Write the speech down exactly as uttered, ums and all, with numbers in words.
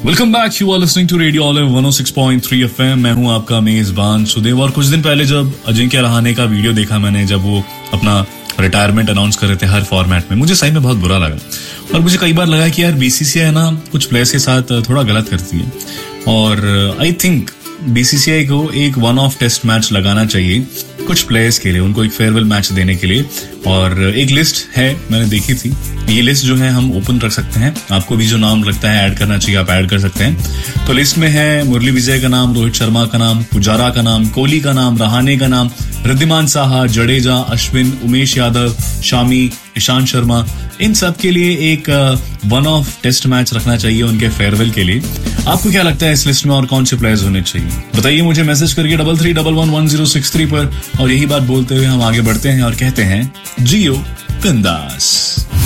Welcome back, you are listening to radio olive one O six point three FM. मैं हूं आपका मेजबान सुदेव। और कुछ दिन पहले जब अजिंक्य रहाणे का वीडियो देखा मैंने, जब वो अपना रिटायरमेंट अनाउंस कर रहे थे हर फॉर्मेट में, मुझे सही में बहुत बुरा लगा। और मुझे कई बार लगा कि यार बीसीसीआई ना कुछ प्लेयर्स के साथ थोड़ा गलत करती है, और आई थिंक बीसीसीआई को एक वन ऑफ टेस्ट मैच लगाना चाहिए कुछ प्लेयर्स के लिए, उनको एक फेयरवेल मैच देने के लिए। और एक लिस्ट है, मैंने देखी थी, ये लिस्ट जो है हम ओपन रख सकते हैं। आपको भी जो नाम लगता है ऐड करना चाहिए, आप ऐड कर सकते हैं। तो लिस्ट में है मुरली विजय का नाम, रोहित शर्मा का नाम, पुजारा का नाम, कोहली का नाम, रहाणे का नाम, रिद्धिमान साहा, जडेजा, अश्विन, उमेश यादव, शामी, ईशांत शर्मा। इन सब के लिए एक वन ऑफ टेस्ट मैच रखना चाहिए उनके फेयरवेल के लिए। आपको क्या लगता है इस लिस्ट में और कौन से प्लेयर्स होने चाहिए? बताइए मुझे मैसेज करके double three double one one zero six three पर। और यही बात बोलते हुए हम आगे बढ़ते हैं और कहते हैं जियो बिंदास।